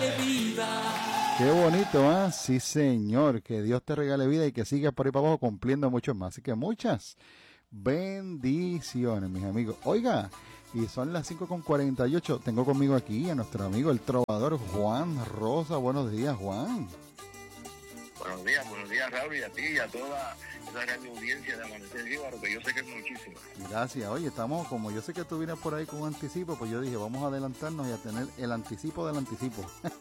Qué bonito, ¿ah? Sí, señor. Que Dios te regale vida y que sigas por ahí para abajo cumpliendo mucho más. Así que muchas bendiciones, mis amigos. Oiga, y son las 5:48. Tengo conmigo aquí a nuestro amigo el trovador Juan Rosa. Buenos días, Juan. Buenos días, Raúl, y a ti y a toda esa gran audiencia de Amanecer Jíbaro, que yo sé que es muchísima. Gracias. Oye, estamos, como yo sé que tú vienes por ahí con un anticipo, pues yo dije, vamos a adelantarnos y a tener el anticipo del anticipo.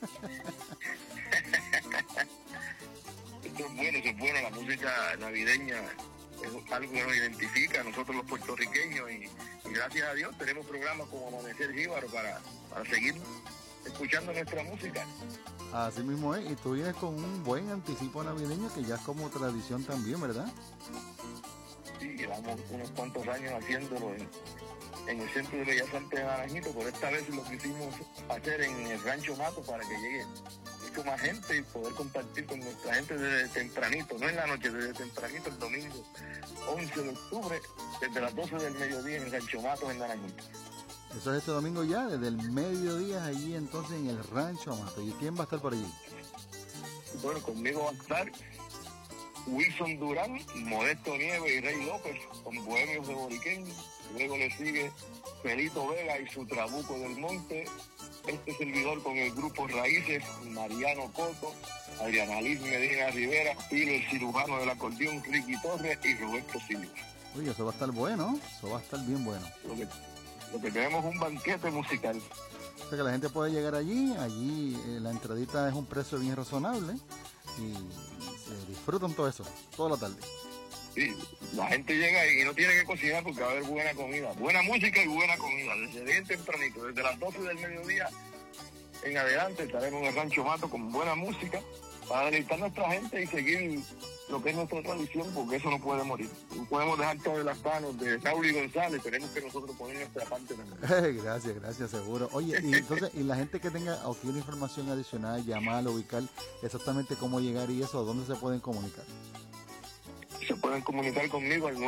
Eso es bueno, la música navideña es algo que nos identifica a nosotros los puertorriqueños y gracias a Dios tenemos programas como Amanecer Jíbaro para seguir escuchando nuestra música. Así mismo es, y tú vienes con un buen anticipo navideño que ya es como tradición también, ¿verdad? Sí, llevamos unos cuantos años haciéndolo en el Centro de Bellas Artes de Naranjito, pero esta vez lo quisimos hacer en el Rancho Mato para que llegue mucho más gente y poder compartir con nuestra gente desde tempranito, no en la noche, desde tempranito el domingo 11 de octubre, desde las 12 del mediodía en el Rancho Mato en Naranjito. Eso es este domingo ya, desde el mediodía allí entonces en el Rancho Mato. ¿Y quién va a estar por allí? Bueno, conmigo va a estar Wilson Durán, Modesto Nieves y Rey López con Bohemios de Boriquén. Luego le sigue Felito Vega y su Trabuco del Monte. Este servidor con el grupo Raíces, Mariano Coto, Adriana Liz Medina Rivera, Pilo el cirujano del acordeón, Ricky Torres y Roberto Silva. Uy, eso va a estar bueno, eso va a estar bien bueno. Lo que tenemos es un banquete musical. O sea que la gente puede llegar allí la entradita es un precio bien razonable y se disfrutan todo eso, toda la tarde. Sí, la gente llega y no tiene que cocinar porque va a haber buena comida, buena música y buena comida, desde bien tempranito, desde las 12 del mediodía en adelante estaremos en el Rancho Mato con buena música para deleitar a nuestra gente y seguir lo que es nuestra tradición, porque eso no puede morir. No podemos dejar todo en las manos de Raúl y González, tenemos que nosotros poner nuestra parte también. Gracias, seguro. Oye, y entonces, y la gente que tenga o quiere información adicional, llamar, ubicar exactamente cómo llegar y eso, ¿dónde se pueden comunicar? Se pueden comunicar conmigo al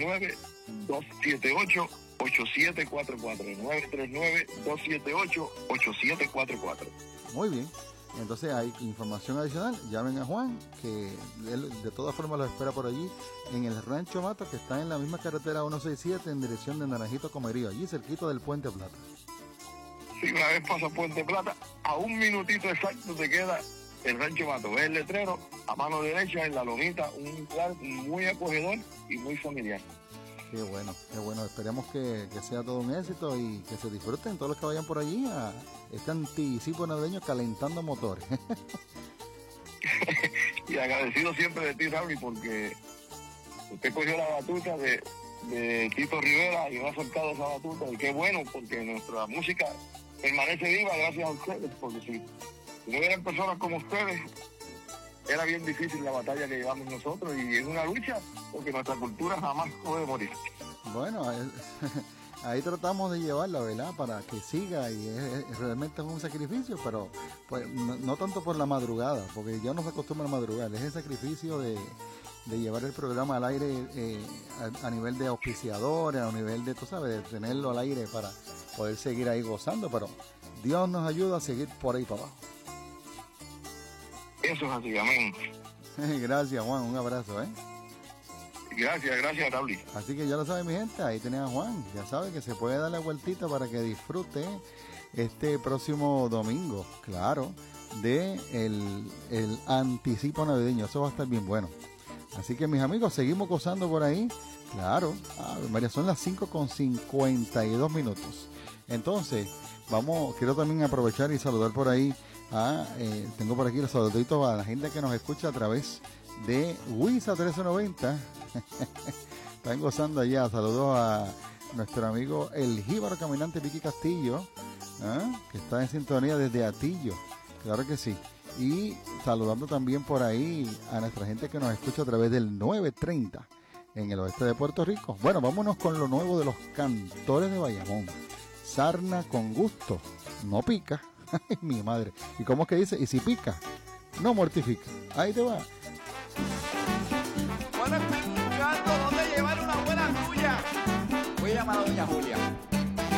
939-278-8744. 939-278-8744. Muy bien. Entonces hay información adicional, llamen a Juan, que él de todas formas lo espera por allí, en el Rancho Mato, que está en la misma carretera 167 en dirección de Naranjito Comerío, allí cerquito del Puente Plata. Sí, una vez pasa Puente Plata, a un minutito exacto te queda el Rancho Mato. Ves el letrero, a mano derecha en la lomita, un lugar muy acogedor y muy familiar. Qué bueno, esperemos que sea todo un éxito y que se disfruten todos los que vayan por allí a este anticipo navideño calentando motores. Y agradecido siempre de ti, Raúl, porque usted cogió la batuta de Tito Rivera y no ha soltado esa batuta, y qué bueno, porque nuestra música permanece viva gracias a ustedes, porque si no hubieran personas como ustedes, era bien difícil la batalla que llevamos nosotros, y es una lucha porque nuestra cultura jamás puede morir. Bueno, ahí tratamos de llevarla, ¿verdad? Para que siga, y realmente es un sacrificio, pero pues no tanto por la madrugada, porque ya no se acostumbra a madrugar, es el sacrificio de llevar el programa al aire a nivel de auspiciadores, a nivel de, tú sabes, de tenerlo al aire para poder seguir ahí gozando, pero Dios nos ayuda a seguir por ahí para abajo. Eso es así, amén. Gracias, Juan, un abrazo, Gracias, Raúl. Así que ya lo sabe mi gente, ahí tenés a Juan, ya sabe que se puede dar la vueltita para que disfrute este próximo domingo, claro, de el anticipo navideño, eso va a estar bien bueno. Así que mis amigos, seguimos gozando por ahí, claro, María, son las 5:52. Entonces, quiero también aprovechar y saludar por ahí tengo por aquí los saluditos a la gente que nos escucha a través de Wisa 1390. Están gozando allá. Saludos a nuestro amigo el Jíbaro Caminante Vicky Castillo, que está en sintonía desde Atillo, claro que sí. Y saludando también por ahí a nuestra gente que nos escucha a través del 930 en el oeste de Puerto Rico. Bueno, vámonos con lo nuevo de los Cantores de Bayamón. Sarna con gusto, no pica. Ay, mi madre. ¿Y cómo es que dice? Y si pica, no mortifica. Ahí te va. Bueno, estoy buscando dónde llevar una buena tuya. Voy a llamar a doña Julia.